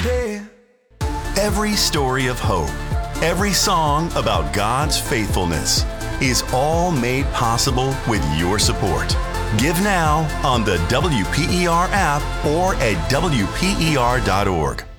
Every story of hope, every song about God's faithfulness is all made possible with your support. Give now on the WPER app or at WPER.org.